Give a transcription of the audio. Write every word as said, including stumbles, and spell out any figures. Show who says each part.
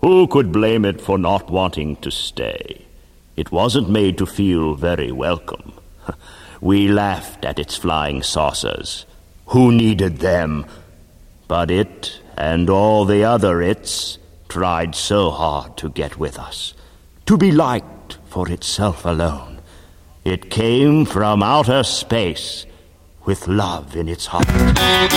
Speaker 1: Who could blame it for not wanting to stay? It wasn't made to feel very welcome. We laughed at its flying saucers. Who needed them? But it, and all the other its, tried so hard to get with us, to be liked for itself alone. It came from outer space with love in its heart.